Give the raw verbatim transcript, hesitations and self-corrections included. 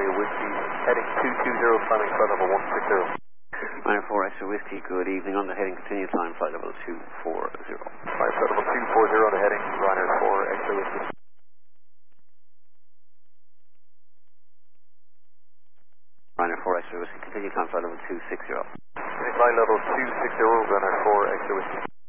Whiskey, heading two two zero, climbing flight level one six zero. Ryanair four Extra Whiskey, good evening. On the heading, continue climb flight level two four zero. Flight level two four zero on the heading, Ryanair four Extra Whiskey. Ryanair four Extra Whiskey, continue climb flight level two six zero. Flight level two six zero, Ryanair four Extra Whiskey.